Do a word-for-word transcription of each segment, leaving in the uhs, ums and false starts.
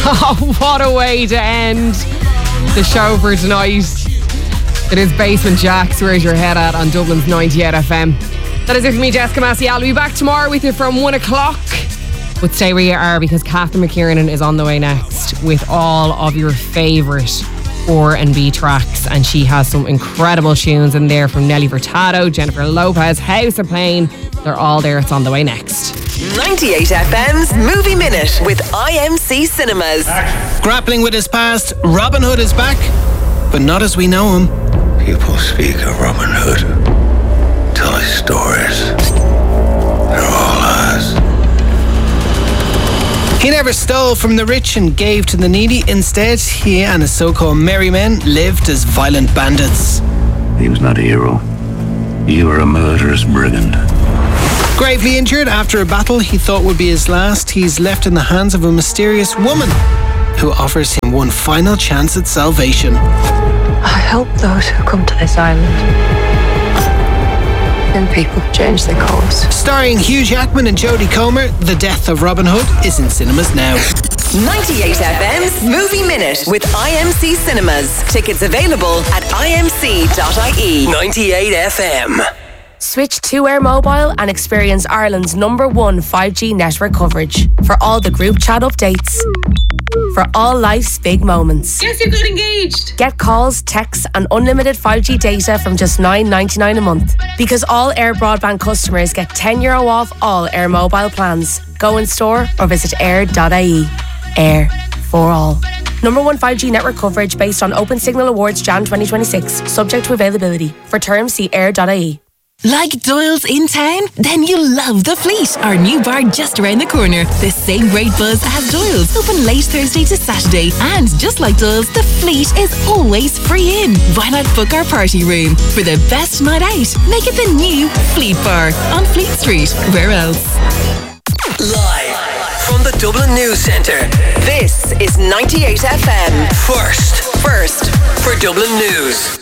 Oh, what a way to end the show for tonight. It is Basement Jaxx. Where's your head at on Dublin's ninety-eight F M? That is it for me, Jessica Massey. I'll be back tomorrow with you from one o'clock. But stay where you are, because Catherine McKiernan is on the way next with all of your favourite R and B tracks, and she has some incredible tunes in there from Nelly Furtado, Jennifer Lopez, House of Pain. They're all there. It's on the way next. ninety-eight F M's Movie Minute with I M C Cinemas. Grappling with his past, Robin Hood is back, but not as we know him. People speak of Robin Hood, tell his stories. They're all lies. He never stole from the rich and gave to the needy. Instead, he and his so-called merry men lived as violent bandits. He was not a hero. You were a murderous brigand. Gravely injured after a battle he thought would be his last, he's left in the hands of a mysterious woman who offers him one final chance at salvation. I help those who come to this island. And people change their course. Starring Hugh Jackman and Jodie Comer, The Death of Robin Hood is in cinemas now. ninety-eight F M's Movie Minute with I M C Cinemas. Tickets available at I M C dot I E. ninety-eight F M. Switch to Air Mobile and experience Ireland's number one five G network coverage for all the group chat updates. For all life's big moments. Yes, you got engaged. Get calls, texts and unlimited five G data from just nine ninety-nine a month. Because all Air Broadband customers get ten euro off all Air Mobile plans. Go in store or visit air dot I E. Air for all. Number one five G network coverage based on Open Signal Awards January twenty twenty-six. Subject to availability. For terms, see air dot I E. Like Doyle's in town? Then you'll love The Fleet, our new bar just around the corner. The same great buzz as Doyle's, open late Thursday to Saturday. And just like Doyle's, The Fleet is always free in. Why not book our party room? For the best night out, make it the new Fleet Bar on Fleet Street. Where else? Live from the Dublin News Centre, This is ninety-eight F M. first First for Dublin News.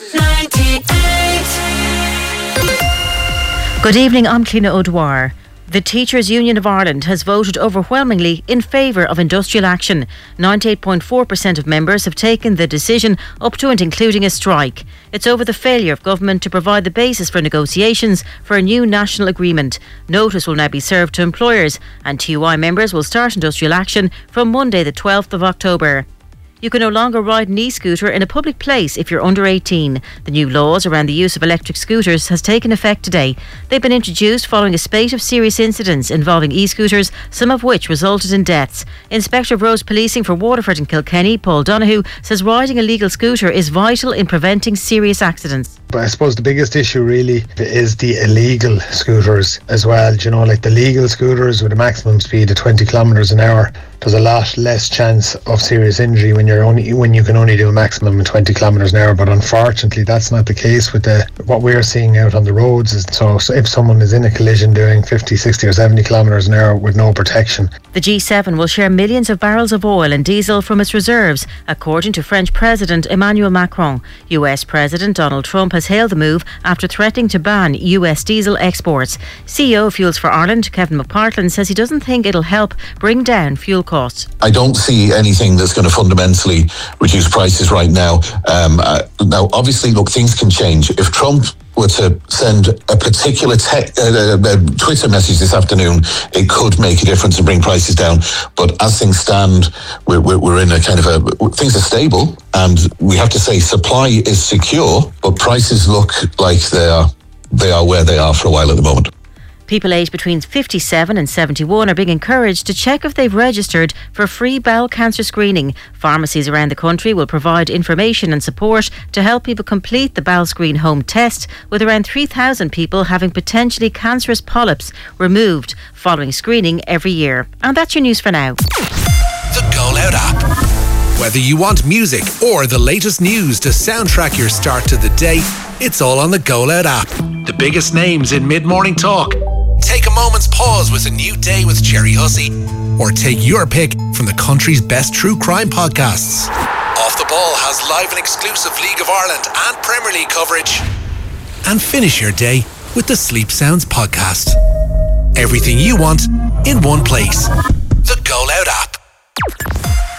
Good evening, I'm Cliona O'Dwyer. The Teachers' Union of Ireland has voted overwhelmingly in favour of industrial action. ninety-eight point four percent of members have taken the decision up to and including a strike. It's over the failure of government to provide the basis for negotiations for a new national agreement. Notice will now be served to employers, and T U I members will start industrial action from Monday the twelfth of October. You can no longer ride an e-scooter in a public place if you're under eighteen. The new laws around the use of electric scooters has taken effect today. They've been introduced following a spate of serious incidents involving e-scooters, some of which resulted in deaths. Inspector of Road Policing for Waterford and Kilkenny, Paul Donoghue, says riding a legal scooter is vital in preventing serious accidents. But I suppose the biggest issue really is the illegal scooters as well. You know, like the legal scooters with a maximum speed of twenty kilometres an hour, there's a lot less chance of serious injury when you're only when you can only do a maximum of twenty kilometres an hour. But unfortunately, that's not the case with the what we're seeing out on the roads. Is so, so if someone is in a collision doing fifty, sixty or seventy kilometres an hour with no protection. The G seven will share millions of barrels of oil and diesel from its reserves, according to French President Emmanuel Macron. U S President Donald Trump has hailed the move after threatening to ban U S diesel exports. C E O of Fuels for Ireland, Kevin McPartland, says he doesn't think it'll help bring down fuel costs. I don't see anything that's going to fundamentally reduce prices right now. Um, uh, now, obviously, look, things can change. If Trump were to send a particular te- uh, uh, Twitter message this afternoon, it could make a difference and bring prices down. But as things stand, we're, we're, we're in a kind of a... Things are stable, and we have to say supply is secure, but prices look like they are, they are where they are for a while at the moment. People aged between fifty-seven and seventy-one are being encouraged to check if they've registered for free bowel cancer screening. Pharmacies around the country will provide information and support to help people complete the bowel screen home test, with around three thousand people having potentially cancerous polyps removed following screening every year. And that's your news for now. The Go Loud app. Whether you want music or the latest news to soundtrack your start to the day, it's all on the Go Loud app. The biggest names in mid-morning talk. Take a moment's pause with A New Day with Jerry Hussey, or take your pick from the country's best true crime podcasts. Off the Ball has live and exclusive League of Ireland and Premier League coverage. And finish your day with the Sleep Sounds podcast. Everything you want in one place. The Go Loud app.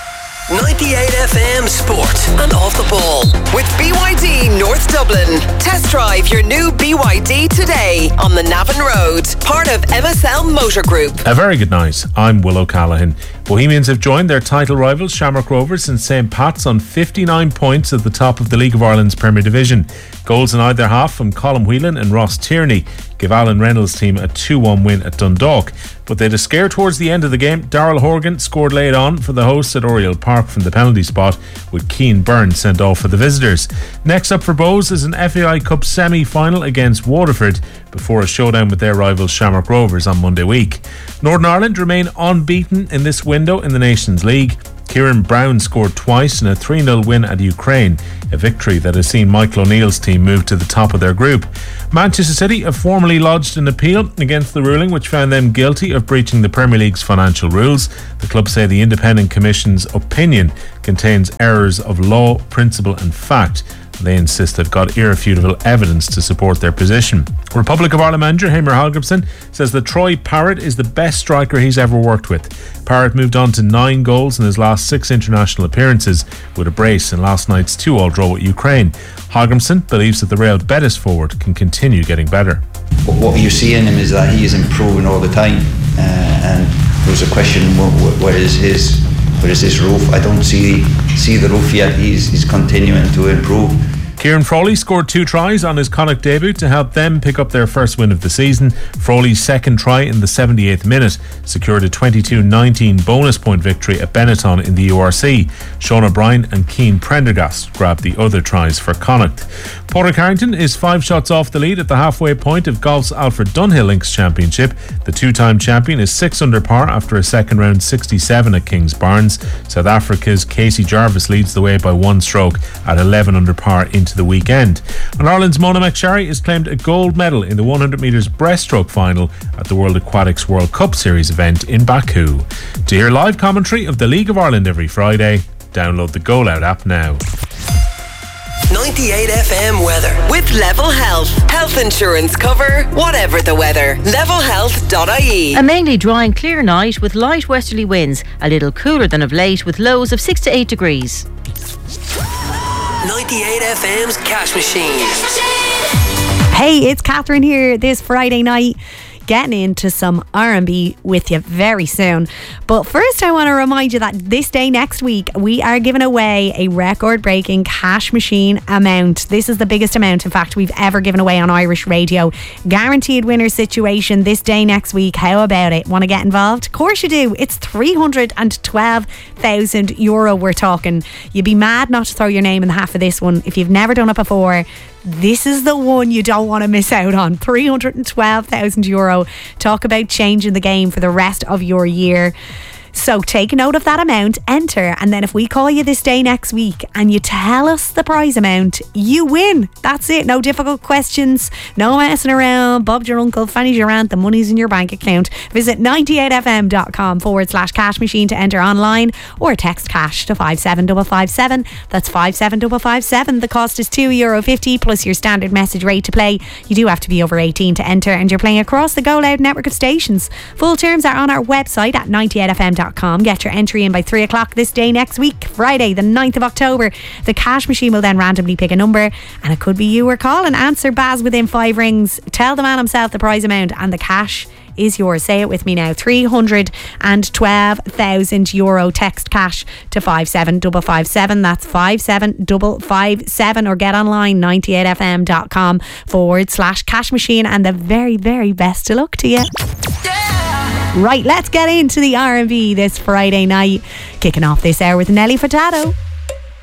ninety-eight F M Sport and Off the Ball with B Y D North Dublin. Test drive your new B Y D today on the Navan Road, part of M S L Motor Group. A very good night. I'm Will O'Callaghan. Bohemians have joined their title rivals Shamrock Rovers and Saint Pat's on fifty-nine points at the top of the League of Ireland's Premier Division. Goals in either half from Colm Whelan and Ross Tierney give Alan Reynolds' team a two one win at Dundalk. But they had a scare towards the end of the game. Darrell Horgan scored late on for the hosts at Oriel Park from the penalty spot, with Keane Byrne sent off for the visitors. Next up for Bohs is an F A I Cup semi-final against Waterford before a showdown with their rivals Shamrock Rovers on Monday week. Northern Ireland remain unbeaten in this window in the Nations League. Kieran Brown scored twice in a three nil win at Ukraine, a victory that has seen Michael O'Neill's team move to the top of their group. Manchester City have formally lodged an appeal against the ruling which found them guilty of breaching the Premier League's financial rules. The club say the Independent Commission's opinion contains errors of law, principle and fact. They insist they've got irrefutable evidence to support their position. Republic of Ireland manager Heimir Hallgrímsson says that Troy Parrott is the best striker he's ever worked with. Parrott moved on to nine goals in his last six international appearances with a brace in last night's two all draw with Ukraine. Hallgrímsson believes that the Real Betis forward can continue getting better. What you see in him is that he is improving all the time, uh, and there's a question, where is his where is this roof? I don't see see the roof yet. He's, he's continuing to improve. Kieran Frawley scored two tries on his Connacht debut to help them pick up their first win of the season. Frawley's second try in the seventy-eighth minute secured a twenty-two nineteen bonus point victory at Benetton in the U R C. Sean O'Brien and Keane Prendergast grabbed the other tries for Connacht. Porter Carrington is five shots off the lead at the halfway point of golf's Alfred Dunhill Links Championship. The two-time champion is six under par after a second round sixty-seven at Kings Barnes. South Africa's Casey Jarvis leads the way by one stroke at eleven under par into the weekend. And Ireland's Mona McSharry has claimed a gold medal in the one hundred metres breaststroke final at the World Aquatics World Cup Series event in Baku. To hear live commentary of the League of Ireland every Friday, download the Goal Out app now. ninety-eight F M weather with Level Health. Health insurance cover, whatever the weather. level health dot I E. A mainly dry and clear night with light westerly winds, a little cooler than of late with lows of six to eight degrees. ninety-eight F M's Cash Machine. Hey, it's Catherine here this Friday night, getting into some R and B with you very soon. But first I want to remind you that this day next week we are giving away a record-breaking Cash Machine amount. This is the biggest amount, in fact, we've ever given away on Irish radio. Guaranteed winner situation this day next week. How about it? Want to get involved? Of course you do. It's three hundred twelve thousand euro we're talking. You'd be mad not to throw your name in the hat for this one. If you've never done it before, this is the one you don't want to miss out on. three hundred twelve thousand euro. Talk about changing the game for the rest of your year. So take note of that amount, enter, and then if we call you this day next week and you tell us the prize amount, you win. That's it. No difficult questions, no messing around. Bob's your uncle, Fanny's your aunt, the money's in your bank account. Visit ninety-eight f m dot com forward slash cash machine to enter online, or text cash to five seven five five seven. That's five seven five five seven. The cost is two euro fifty plus your standard message rate to play. You do have to be over eighteen to enter, and you're playing across the Go Loud network of stations. Full terms are on our website at ninety-eight f m dot com. Get your entry in by three o'clock this day next week, Friday the ninth of October. The Cash Machine will then randomly pick a number, and it could be you or call and answer Baz within five rings. Tell the man himself the prize amount and the cash is yours. Say it with me now. three hundred twelve thousand euro. Text cash to five seven five five seven. That's five seven five five seven, or get online ninety-eight f m dot com forward slash cash machine, and the very very best of luck to you. Right, let's get into the R and B this Friday night. Kicking off this hour with Nelly Furtado.